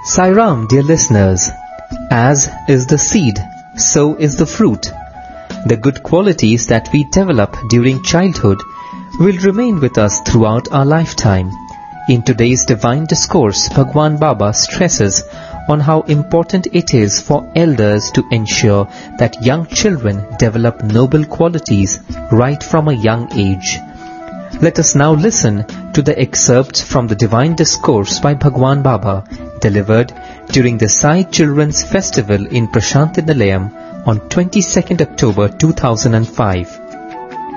Sai Ram, dear listeners. As is the seed, so is the fruit. The good qualities that we develop during childhood will remain with us throughout our lifetime. In today's Divine Discourse, Bhagwan Baba stresses on how important it is for elders to ensure that young children develop noble qualities right from a young age. Let us now listen to the excerpt from the Divine Discourse by Bhagwan Baba, delivered during the Sai Children's Festival in Prashanthi Nilayam on 22nd October 2005.